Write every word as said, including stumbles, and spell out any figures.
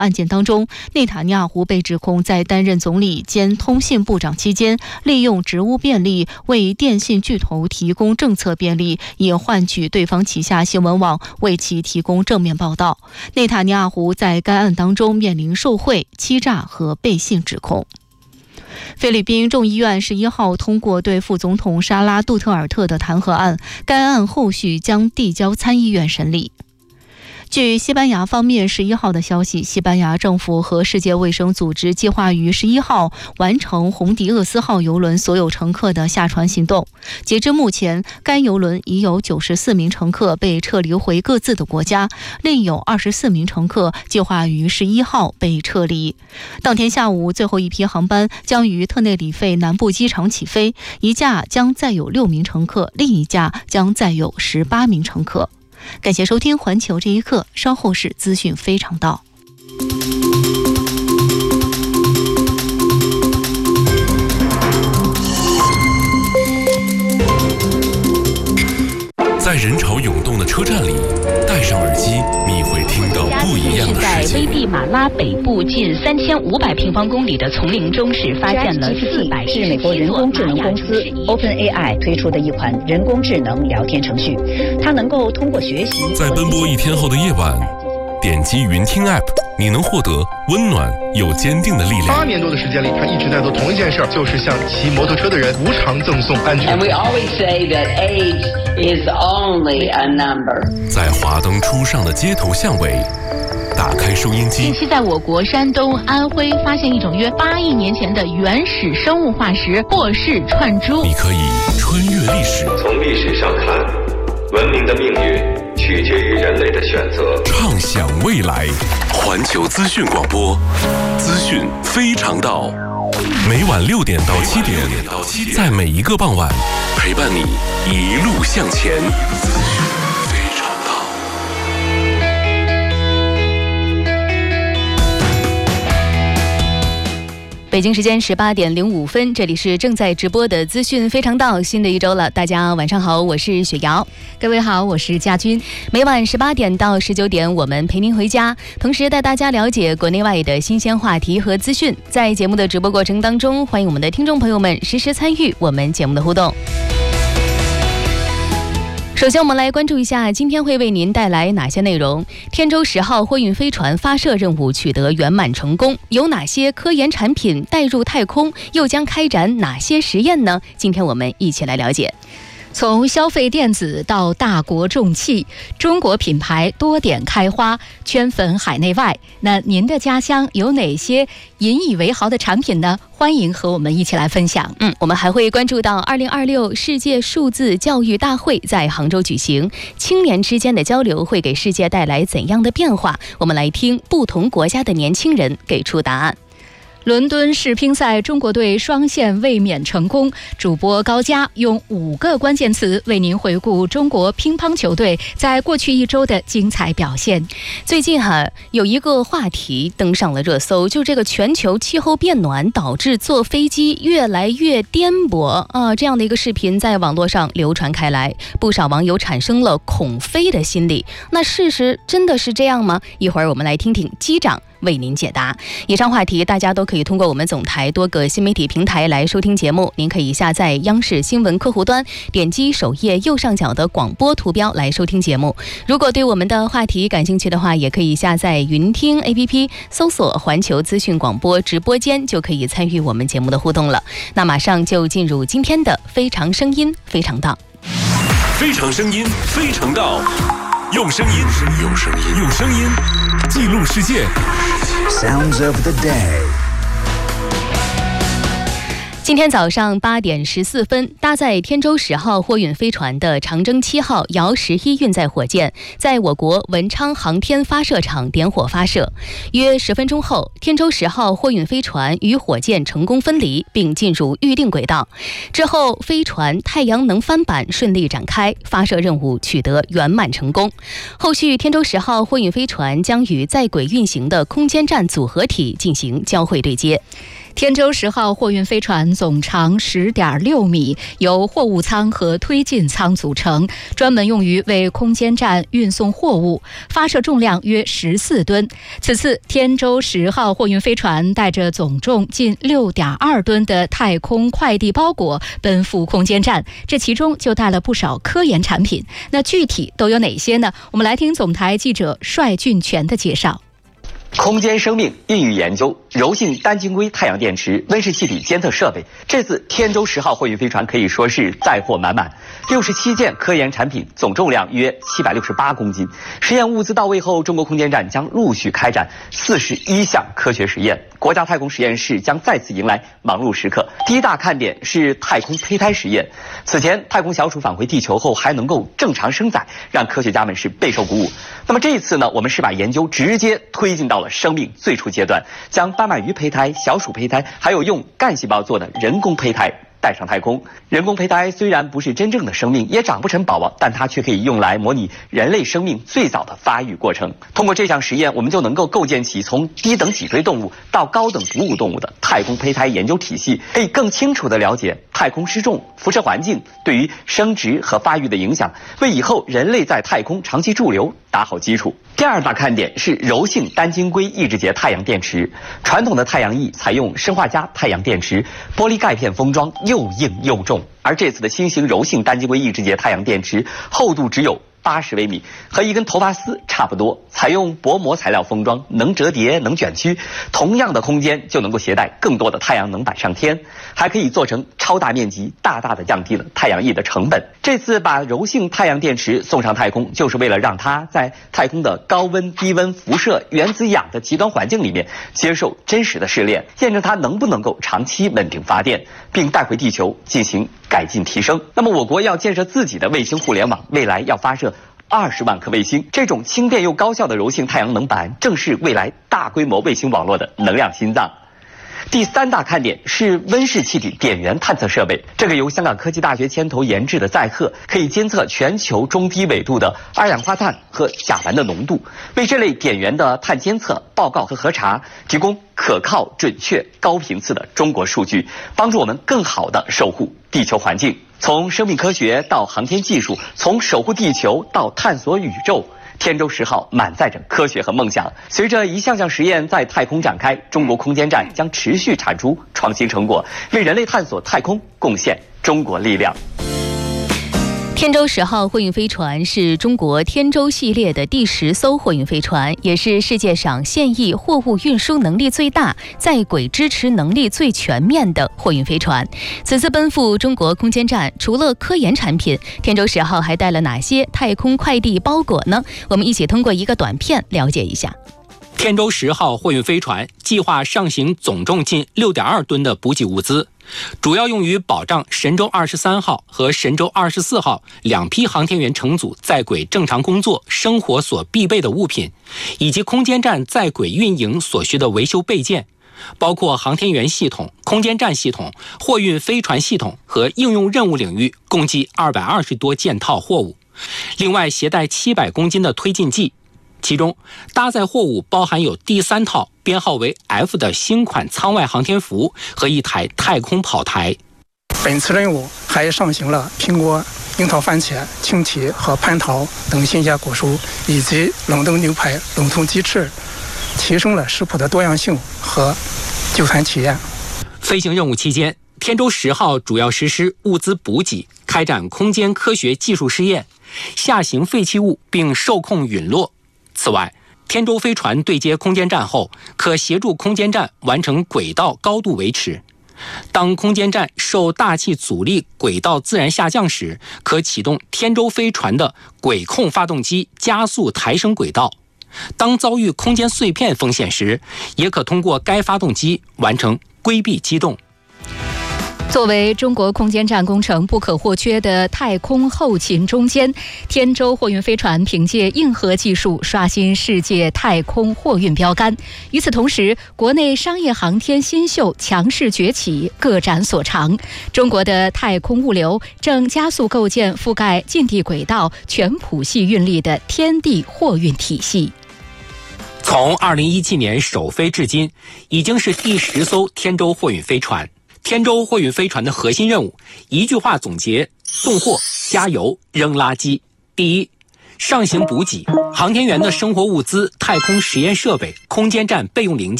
案件当中，内塔尼亚胡被指控在担任总理兼通信部长期间，利用职务便利为电信巨头提供政策便利，以换取对方旗下新闻网为其提供正面报道。内塔尼亚胡在该案当中面临受贿、欺诈和背信指控。菲律宾众议院十一号通过对副总统沙拉杜特尔特的弹劾案，该案后续将递交参议院审理。据西班牙方面十一号的消息，西班牙政府和世界卫生组织计划于十一号完成红迪厄斯号邮轮所有乘客的下船行动。截至目前，该邮轮已有九十四名乘客被撤离回各自的国家，另有二十四名乘客计划于十一号被撤离。当天下午，最后一批航班将于特内里费南部机场起飞，一架将载有六名乘客，另一架将载有十八名乘客。感谢收听环球这一刻，稍后是资讯非常道。 在人潮涌动的车站里，戴上耳机，你会听到不一样的世界。 在危地马拉北部近三千五百平方公里的丛林中，是发现了四百是美国人工智能公司 OpenAI 推出的一款人工智能聊天程序，它能够通过学习。 在奔波一天后的夜晚，点击云听 App， 你能获得温暖又坚定的力量。 八年多的时间里，他一直在做同一件事，就是向骑摩托车的人无偿赠送安全。 And we always say that age is only a number。 在华灯初上的街头巷尾，打开收音机。 近期在我国山东、安徽发现一种约八亿年前的原始生物化石霍氏串珠。 你可以穿越历史， 从历史上看，文明的命运取决于人类的选择。 畅想未来，环球资讯广播，资讯非常道。每晚六点到七点，在每一个傍晚，陪伴你一路向前。资讯非常道。 北京时间十八点零五分，这里是正在直播的资讯非常道，新的一周了，大家晚上好，我是雪瑶。 各位好，我是佳君。 每晚十八点到十九点，我们陪您回家，同时带大家了解国内外的新鲜话题和资讯。在节目的直播过程当中，欢迎我们的听众朋友们实时参与我们节目的互动。首先我们来关注一下今天会为您带来哪些内容。天舟十号货运飞船发射任务取得圆满成功，有哪些科研产品带入太空，又将开展哪些实验呢？今天我们一起来了解。 从消费电子到大国重器，中国品牌多点开花，圈粉海内外。那您的家乡有哪些引以为豪的产品呢？欢迎和我们一起来分享。 嗯，我们还会关注到二零二六世界数字教育大会在杭州举行，青年之间的交流会给世界带来怎样的变化？我们来听不同国家的年轻人给出答案。 伦敦世乒赛中国队双线卫冕成功，主播高佳用五个关键词为您回顾中国乒乓球队在过去一周的精彩表现。 最近哈、啊、有一个话题登上了热搜，就这个全球气候变暖导致坐飞机越来越颠簸啊，这样的一个视频在网络上流传开来，不少网友产生了恐飞的心理。那事实真的是这样吗？一会儿我们来听听机长为您解答。以上话题大家都可以通过我们总台多个新媒体平台来收听节目，您可以下载央视新闻客户端，点击首页右上角的广播图标来收听节目。如果对我们的话题感兴趣的话，也可以下载云听 A P P， 搜索环球资讯广播直播间，就可以参与我们节目的互动了。那马上就进入今天的非常声音非常道。 非常声音非常道，用声音用声音用声音记录世界。 Sounds of the day。 今天早上八点十四分，搭载天舟十号货运飞船的长征七号遥十一运载火箭在我国文昌航天发射场点火发射。约十分钟后，天舟十号货运飞船与火箭成功分离，并进入预定轨道。之后，飞船太阳能帆板顺利展开，发射任务取得圆满成功。后续，天舟十号货运飞船将与在轨运行的空间站组合体进行交会对接。 天舟十号货运飞船总长十点六米，由货物舱和推进舱组成，专门用于为空间站运送货物，发射重量约十四吨。此次天舟十号货运飞船带着总重近六点二吨的太空快递包裹奔赴空间站，这其中就带了不少科研产品。那具体都有哪些呢？我们来听总台记者帅俊全的介绍。 空间生命孕育研究、柔性单晶硅太阳电池、温室气体监测设备，这次天舟十号货运飞船可以说是载货满满，六十七件科研产品，总重量约七百六十八公斤。实验物资到位后，中国空间站将陆续开展四十一项科学实验，国家太空实验室将再次迎来忙碌时刻。第一大看点是太空胚胎实验。此前，太空小鼠返回地球后还能够正常生崽，让科学家们是备受鼓舞。那么这一次呢，我们是把研究直接推进到了生命最初阶段，将斑马鱼胚胎、小鼠胚胎，还有用干细胞做的人工胚胎带上太空。人工胚胎虽然不是真正的生命，也长不成宝宝，但它却可以用来模拟人类生命最早的发育过程。通过这项实验，我们就能够构建起从低等脊椎动物到高等哺乳动物的太空胚胎研究体系，可以更清楚地了解太空失重、辐射环境对于生殖和发育的影响，为以后人类在太空长期驻留打好基础。第二大看点是柔性单晶硅异质节太阳电池。传统的太阳翼采用砷化镓太阳电池，玻璃钙片封装，又硬又重，而这次的新型柔性单晶硅异质节太阳电池厚度只有八十微米，和一根头发丝差不多，采用薄膜材料封装，能折叠能卷曲，同样的空间就能够携带更多的太阳能板上天，还可以做成超大面积，大大的降低了太阳翼的成本。这次把柔性太阳电池送上太空，就是为了让它在太空的高温、低温、辐射、原子氧的极端环境里面接受真实的试炼，验证它能不能够长期稳定发电，并带回地球进行改进提升。那么我国要建设自己的卫星互联网，未来要发射二十万颗卫星，这种轻便又高效的柔性太阳能板，正是未来大规模卫星网络的能量心脏。第三大看点是温室气体点源探测设备，这个由香港科技大学牵头研制的载荷，可以监测全球中低纬度的二氧化碳和甲烷的浓度，为这类点源的碳监测、报告和核查提供可靠、准确、高频次的中国数据，帮助我们更好地守护地球环境。从生命科学到航天技术，从守护地球到探索宇宙，天舟十号满载着科学和梦想。随着一项项实验在太空展开，中国空间站将持续产出创新成果，为人类探索太空贡献中国力量。 天舟十号货运飞船是中国天舟系列的第十艘货运飞船，也是世界上现役货物运输能力最大、在轨支持能力最全面的货运飞船。此次奔赴中国空间站，除了科研产品，天舟十号还带了哪些太空快递包裹呢？我们一起通过一个短片了解一下。 天舟十号货运飞船计划上行总重近六点二吨的补给物资，主要用于保障神舟二十三号和神舟二十四号两批航天员乘组在轨正常工作、生活所必备的物品，以及空间站在轨运营所需的维修备件，包括航天员系统、空间站系统、货运飞船系统和应用任务领域，共计二百二十多件套货物。另外携带七百公斤的推进剂。其中搭载货物包含有第三套编号为 F 的新款舱外航天服和一台太空跑台。 本次任务还上行了苹果、樱桃、番茄、青提和蟠桃等新鲜果蔬，以及冷冻牛排、冷冻鸡翅，提升了食谱的多样性和就餐体验。 飞行任务期间，天舟十号主要实施物资补给，开展空间科学技术试验，下行废弃物并受控陨落。此外，天舟飞船对接空间站后，可协助空间站完成轨道高度维持。当空间站受大气阻力轨道自然下降时，可启动天舟飞船的轨控发动机加速抬升轨道。当遭遇空间碎片风险时，也可通过该发动机完成规避机动。 作为中国空间站工程不可或缺的太空后勤中坚，天舟货运飞船凭借硬核技术刷新世界太空货运标杆。与此同时，国内商业航天新秀强势崛起，各展所长。中国的太空物流正加速构建覆盖近地轨道、全谱系运力的天地货运体系。 从二零一七年首飞至今，已经是第十艘天舟货运飞船。天舟货运飞船的核心任务，一句话总结：送货、加油、扔垃圾。第一，上行补给，航天员的生活物资、太空实验设备、空间站备用零件